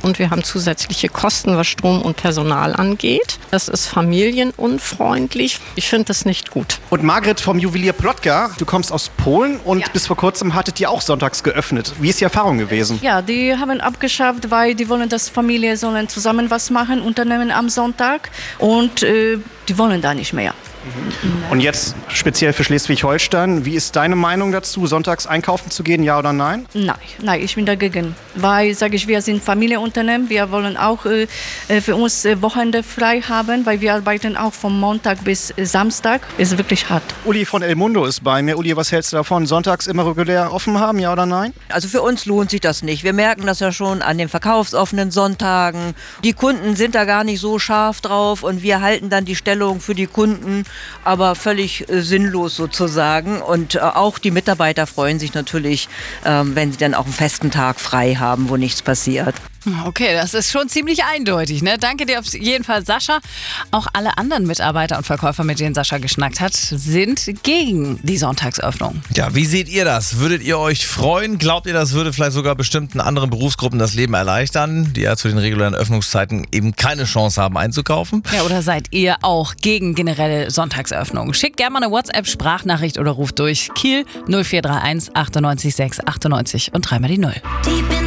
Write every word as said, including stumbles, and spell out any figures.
Und wir haben zusätzliche Kosten, was Strom und Personal angeht. Das ist familienunfreundlich. Ich finde das nicht gut. Und Margret vom Juwelier Plotka, du kommst aus Polen und ja. bis vor kurzem hattet ihr auch sonntags geöffnet. Wie ist die Erfahrung gewesen? Ja, die haben abgeschafft, weil die wollen, dass Familien sollen zusammen was machen, Unternehmen am Sonntag. Und äh, die wollen da nicht mehr. Und jetzt speziell für Schleswig-Holstein, wie ist deine Meinung dazu, sonntags einkaufen zu gehen, ja oder nein? Nein, nein, ich bin dagegen, weil, sage ich, wir sind Familienunternehmen, wir wollen auch äh, für uns äh, Wochenende frei haben, weil wir arbeiten auch von Montag bis äh, Samstag, ist wirklich hart. Uli von El Mundo ist bei mir. Uli, was hältst du davon, sonntags immer regulär offen haben, ja oder nein? Also für uns lohnt sich das nicht. Wir merken das ja schon an den verkaufsoffenen Sonntagen. Die Kunden sind da gar nicht so scharf drauf und wir halten dann die Stellung für die Kunden, aber völlig äh, sinnlos sozusagen. Und äh, auch die Mitarbeiter freuen sich natürlich, ähm, wenn sie dann auch einen festen Tag frei haben, wo nichts passiert. Okay, das ist schon ziemlich eindeutig, ne? Danke dir auf jeden Fall, Sascha. Auch alle anderen Mitarbeiter und Verkäufer, mit denen Sascha geschnackt hat, sind gegen die Sonntagsöffnung. Ja, wie seht ihr das? Würdet ihr euch freuen? Glaubt ihr, das würde vielleicht sogar bestimmten anderen Berufsgruppen das Leben erleichtern, die ja zu den regulären Öffnungszeiten eben keine Chance haben einzukaufen? Ja, oder seid ihr auch gegen generelle Sonntagsöffnung? Schickt gerne mal eine WhatsApp-Sprachnachricht oder ruft durch Kiel null vier drei eins achtundneunzig sechs achtundneunzig und dreimal die Null.